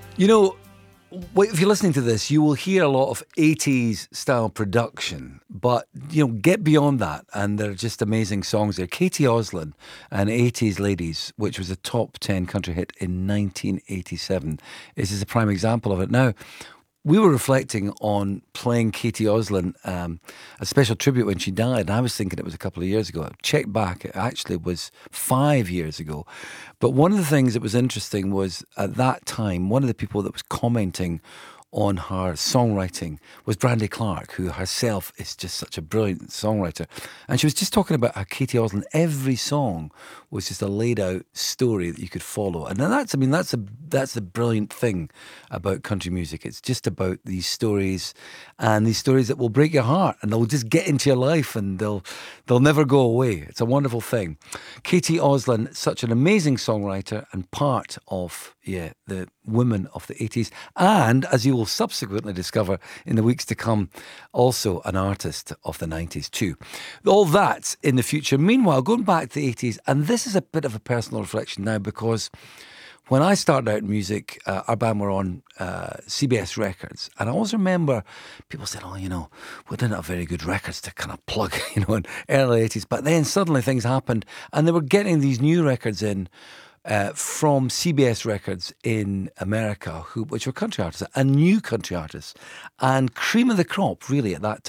You know, if you're listening to this, you will hear a lot of 80s style production, but get beyond that, and there are just amazing songs there. Katie Oslin and 80s Ladies, which was a top 10 country hit in 1987, is a prime example of it. Now, we were reflecting on playing Katie Oslin a special tribute when she died, and I was thinking it was a couple of years ago. I checked back, it actually was 5 years ago. But one of the things that was interesting was at that time, one of the people that was commenting on her songwriting was Brandy Clark, who herself is just such a brilliant songwriter. And she was just talking about how Katie Oslin, every song was just a laid out story that you could follow. And that's a brilliant thing about country music. It's just about these stories, and these stories that will break your heart, and they'll just get into your life, and they'll never go away. It's a wonderful thing. Katie Oslin, such an amazing songwriter and part of the women of the 80s, and as you will subsequently discover in the weeks to come, also an artist of the 90s too. All that in the future. Meanwhile, going back to the 80s, and this is a bit of a personal reflection now, because when I started out in music, our band were on CBS Records, and I always remember people saying, we didn't have very good records to kind of plug, in early 80s. But then suddenly things happened, and they were getting these new records in from CBS Records in America, which were country artists and new country artists, and cream of the crop really at that